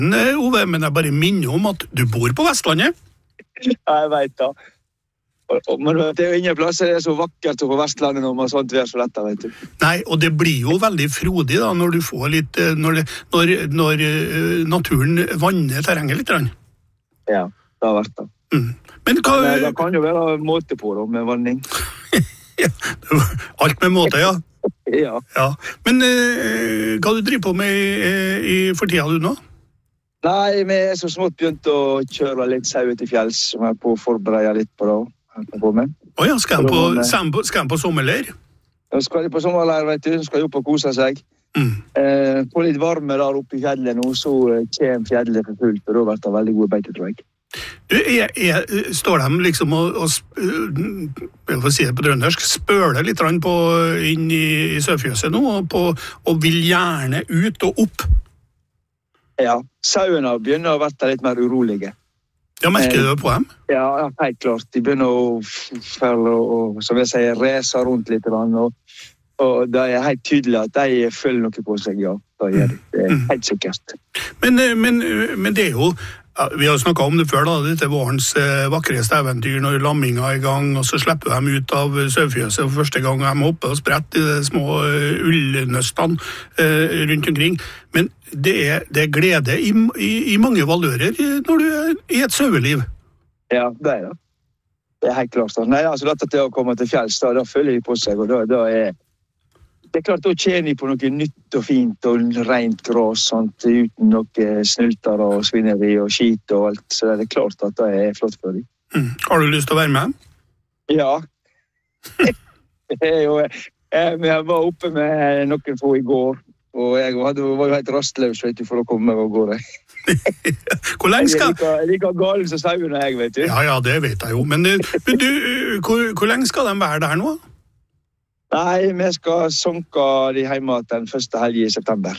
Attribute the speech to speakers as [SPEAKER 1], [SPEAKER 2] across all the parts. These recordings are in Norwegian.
[SPEAKER 1] Ove, men jeg bare minner om at du bor på Vestlandet.
[SPEAKER 2] Ja, jeg vet da. Men det jo ingen plasser det så vakkert på Vestlandet når man sånt vær så lett, vet du.
[SPEAKER 1] Nei, og det blir jo veldig frodig da, når du får litt, når naturen vanner terrenget litt.
[SPEAKER 2] Ja, det har vært det.
[SPEAKER 1] Men hva...
[SPEAKER 2] Det kan jo være måte på da, med vanning.
[SPEAKER 1] Ja, alt med måte, ja.
[SPEAKER 2] Ja.
[SPEAKER 1] Men hva du driver på med for tida du nå?
[SPEAKER 2] Nei, vi så smått begynt å kjøre litt sau til fjells, som jeg på å forberede litt på da.
[SPEAKER 1] Åja, skal han på sommerleir?
[SPEAKER 2] Ja, skal på sommerleir, vet du. Skal opp og kose seg. På litt varme der oppe i fjellet nå, så kommer fjellet for fullt, og da blir det veldig gode beite, tror jeg.
[SPEAKER 1] Står de liksom jeg får si det på trøndersk, spøler litt inn i Sørfjøset nå, og vil gjerne ut og opp?
[SPEAKER 2] Ja, sauene begynner å være litt mer urolige.
[SPEAKER 1] Ja, merker du det på dem?
[SPEAKER 2] Ja, helt klart. De begynner å som jeg sier, rese rundt litt, og det helt tydelig at de følger noe på seg, ja. Det gjør de. Det helt sikkert.
[SPEAKER 1] Men det jo, vi har snakket om det før da, dette vårens vakreste eventyr når lamminga i gang, og så slipper de ut av Sørfjøset for første gang, og de hopper og spretter i de små ullnøstene rundt omkring. Men det er glede i mange valører når du i et saueliv. Ja, det det. Det helt klart. Nei, altså dette til å komme til fjells, da følger de på seg, og da det klart, da tjener de på noe nytt og fint og rent gras, sånt, uten noe snulter og svineri og skit og alt, så det klart at det flott for dem. Har du lyst til å være med?
[SPEAKER 2] Ja. Vi var oppe med noen få i går, og jeg var jo helt rastløs, vet du, for å komme og gå der.
[SPEAKER 1] Hvor lenge skal...
[SPEAKER 2] Jeg liker galen som sauen jeg, vet du.
[SPEAKER 1] Ja, det vet jeg jo, men hvor lenge skal de være der nå?
[SPEAKER 2] Nei, vi skal sonke de hjemme den første helgen i september.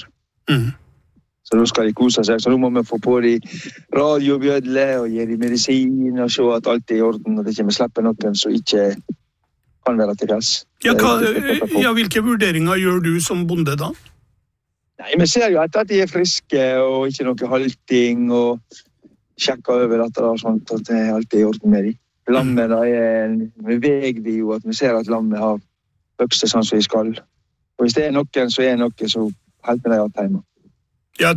[SPEAKER 2] Så nå skal de kose seg, så nå må vi få på de radiobjødle og gi de medisin og se at alt i orden, og det ikke vi slipper noen som ikke kan være til fjells.
[SPEAKER 1] Ja, hvilke vurderinger gjør du som bonde da?
[SPEAKER 2] Nei, vi ser jo at de friske og ikke noe halting og sjekker over at det sånt, at det alt i orden med de. Lammet vi veger de jo at vi ser at lammet har vokse sånn som vi skal. Og hvis det noen, så noe, så helt med deg alt hjemme. Ja,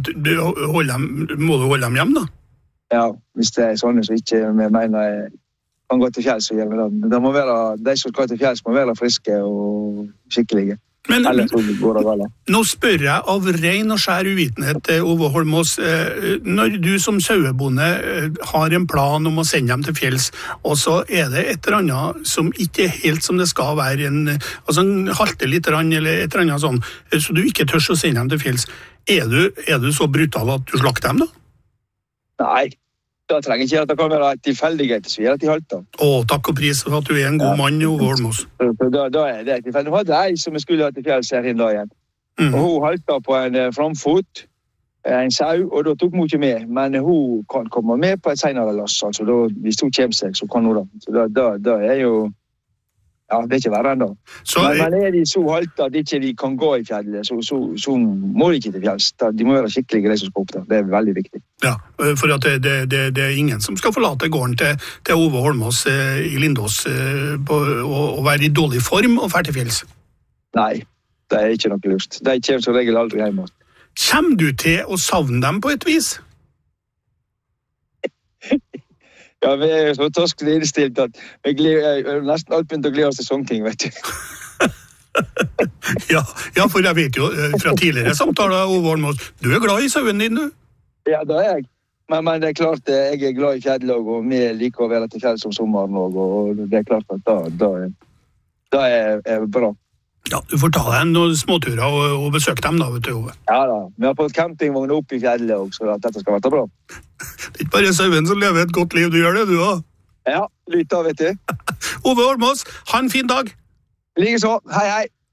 [SPEAKER 2] må du holde dem hjem da? Ja, hvis det sånne som ikke vi mener kan gå til fjells, så gjør vi det. Men det må være, de som skal til fjells må være friske og skikkelige. Men
[SPEAKER 1] nå spør jeg av ren og skjær uvitenhet, Ove Holmås, når du som sauebonde har en plan om å sende dem til fjells, og så det et eller annet som ikke helt som det skal være, altså halter litt eller et eller annet sånn, så du ikke tør å sende dem til fjells, du så brutal at du slakter dem da? Nei.
[SPEAKER 2] Da trenger ikke at det kan være tilfeldighet, så gjør at de halter.
[SPEAKER 1] Takk og pris for at du en god mann, Ove Holmås.
[SPEAKER 2] Da det tilfeldig. Nå hadde jeg som jeg skulle ha til fjells her en dag igjen. Og hun haltet på en framfot, en sau, og da tok hun ikke med. Men hun kan komme med på et senere lass, altså. Hvis hun kommer seg, så kan hun da. Så da jo... Ja, det ikke verre enda. Men de så halte at ikke de kan gå i fjellet, så må de ikke til fjells. De må være skikkelige de som skal opp der. Det veldig viktig. Ja, for at det ingen som skal forlate gården til Ove Holmås i Lindås og være i dårlig form og fære til fjells. Nei, det ikke noe lurt. De kommer som regel aldri hjem. Kommer du til å savne dem på et vis? Ja, vi så toskelig innstilt at vi nesten alt begynt å glede oss til sånne ting, vet du. Ja, for jeg vet jo fra tidligere samtaler, Ove Holmås, du glad i sauen din, du? Ja, det jeg. Men det klart, jeg glad i fjellet, og vi liker å være til fjells om sommeren, og det klart at det bra. Ja, du får ta deg noen småturer og besøke dem da, vet du, Ove. Ja da, vi har fått campingvogn opp i fjellet også, så at dette skal være bra. Det ikke bare sauen som lever et godt liv, du gjør det, du da? Ja, lytt da, vet du. Ove Holmås, ha en fin dag. Like så, hei hei.